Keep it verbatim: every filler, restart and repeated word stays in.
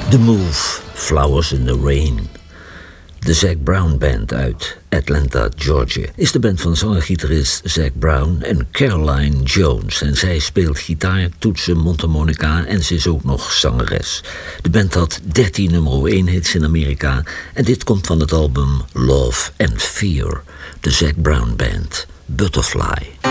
The Move, Flowers in the Rain. De Zac Brown Band uit Atlanta, Georgia, is de band van zanger-gitarist Zac Brown en Caroline Jones. En zij speelt gitaar, toetsen, mondharmonica en ze is ook nog zangeres. De band had dertien nummer één hits in Amerika en dit komt van het album Love and Fear. De Zac Brown Band, Butterfly.